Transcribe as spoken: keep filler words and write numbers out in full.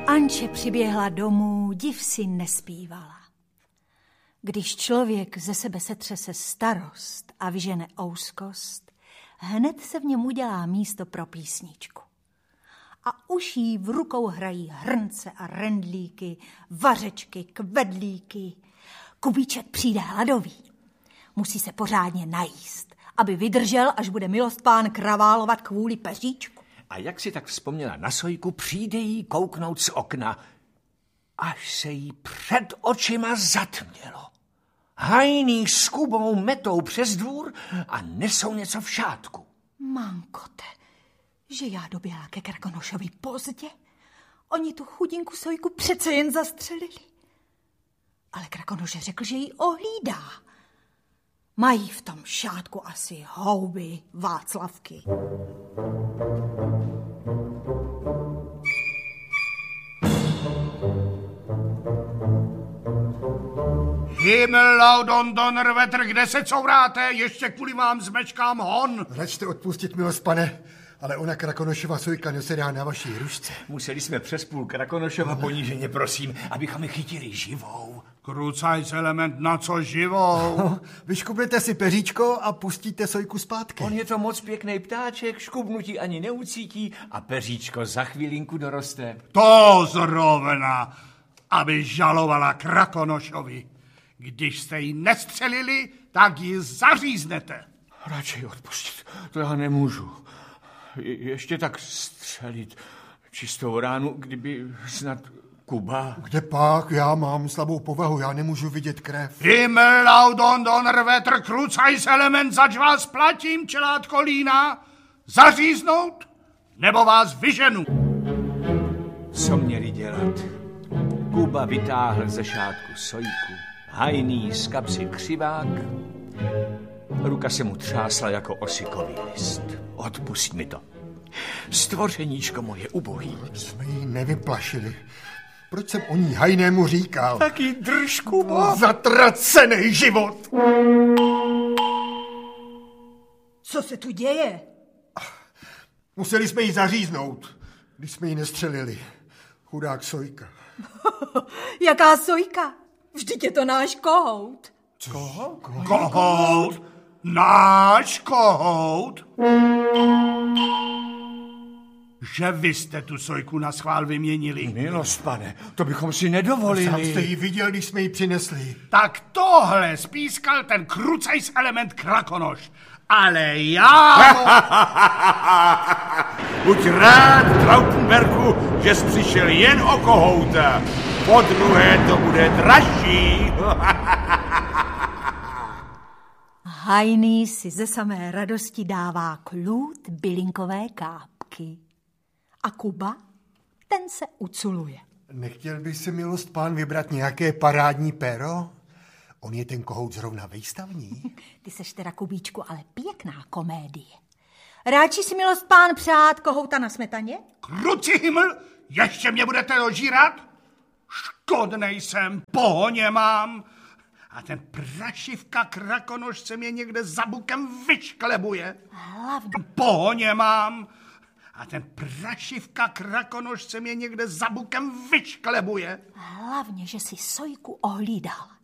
Anče přiběhla domů, div si nespívala. Když člověk ze sebe setřese starost a vyžene ouskost, hned se v něm udělá místo pro písničku. A už jí v rukou hrají hrnce a rendlíky, vařečky, kvedlíky. Kubíček přijde hladový. Musí se pořádně najíst, aby vydržel, až bude milostpán kraválovat kvůli peříčku. A jak si tak vzpomněla na Sojku, přijde jí kouknout z okna, až se jí před očima zatmělo. Hajný s Kubou metou přes dvůr a nesou něco v šátku. Mankote, že já doběhla ke Krakonošovi pozdě. Oni tu chudinku Sojku přece jen zastřelili. Ale Krakonoš řekl, že ji ohlídá. Mají v tom šátku asi houby Václavky. Himmellaudon Donnerwetter, kde se couráte? Ještě kvůli vám zmečkám hon. Račte odpustit, milost pane, ale ona Krakonošova Sojka nesedá na vaší hrušce. Museli jsme přes půl Krakonošova poníženě, prosím, abychom ji chytili živou. Krucajs element, na co živou? No, vyškubnete si peříčko a pustíte Sojku zpátky. On je to moc pěkný ptáček, škubnutí ani neucítí a peříčko za chvilinku doroste. To zrovna, aby žalovala Krakonošovi. Když jste ji nestřelili, tak ji zaříznete. Radši odpustit, to já nemůžu. Je, ještě tak střelit čistou ránu, kdyby snad Kuba... Kde pak? Já mám slabou povahu, já nemůžu vidět krev. Himmellaudon Donnerwetter, krucajs element, zač vás platím, čelátko lína. Zaříznout, nebo vás vyženu. Co měli dělat? Kuba vytáhl ze šátku Sojku, hajný z kapsy křivák. Ruka se mu třásla jako osikový list. Odpusť mi to. Stvořeníčko moje ubohý. Jsme ji nevyplašili. Proč jsem o ní hajnému říkal? Taky drž, Kubo. Zatracený život. Co se tu děje? Museli jsme ji zaříznout, když jsme ji nestřelili. Chudák Sojka. Jaká Sojka? Vždyť je to náš kohout. Co? Kohout? Náš kohout? Že vy jste tu Sojku na schvál vyměnili. Milost, pane, to bychom si nedovolili. Sám jste ji viděl, když jsme ji přinesli. Tak tohle spískal ten krucajs element Krakonoš. Ale já... Buď rád, Trautenbergu, že jsi přišel jen o kohouta. Po druhé to bude dražší. Hajný si ze samé radosti dává klút bylinkové kápky. A Kuba, ten se uculuje. Nechtěl by si, milost pán, vybrat nějaké parádní péro? On je ten kohout zrovna výstavní. Ty seš teda, Kubíčku, ale pěkná komédie. Ráči si, milost pán, přát kohouta na smetaně? Kruci himmel, ještě mě budete ožírat? Škodnej jsem, pohoně mám. A ten prašivka Krakonoš se mě někde za bukem vyšklebuje. Hlavně. Pohoně mám. A ten prašivka Krakonoš se mě někde za bukem vyšklebuje. Hlavně, že si Sojku ohlídal.